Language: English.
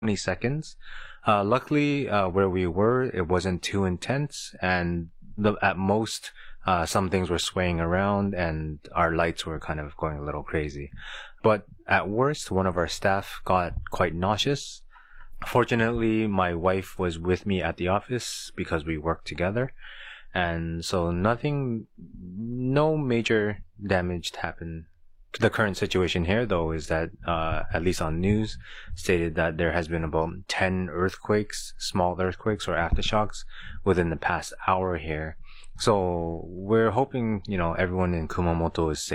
20 seconds. Luckily, where we were, it wasn't too intense, and at most, some things were swaying around, and our lights were kind of going a little crazy. But at worst, one of our staff got quite nauseous. Fortunately, my wife was with me at the office because we worked together, and so no major damage happened. The current situation here, though, is that, at least on news, stated that there has been about 10 earthquakes, small earthquakes or aftershocks within the past hour here. So we're hoping, everyone in Kumamoto is safe.